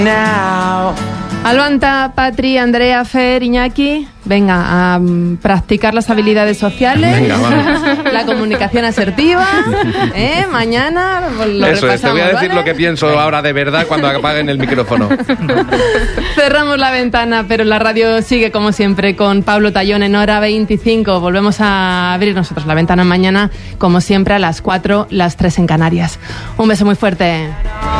Alvanta, Patri, Andrea, Fer, Iñaki, venga a practicar las habilidades sociales. Venga, vamos. La comunicación asertiva. Mañana lo Eso es, te voy a decir, ¿vale? lo que pienso ahora de verdad cuando apaguen el micrófono. Cerramos la ventana, pero la radio sigue como siempre con Pablo Tallón en hora 25. Volvemos a abrir nosotros la ventana mañana, como siempre, a las 4, las 3 en Canarias. Un beso muy fuerte.